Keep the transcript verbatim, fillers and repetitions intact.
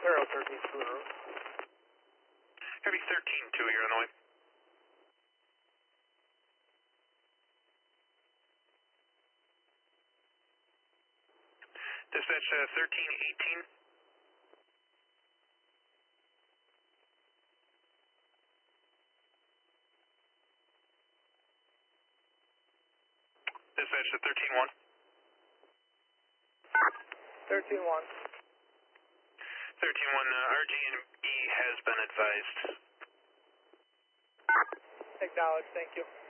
Aero thirteen two in route. Heavy thirteen two, you're on the way. Dispatch uh, thirteen eighteen. Dispatch to thirteen one. thirteen one. thirteen one, uh, R G and E has been advised. Acknowledge, thank you.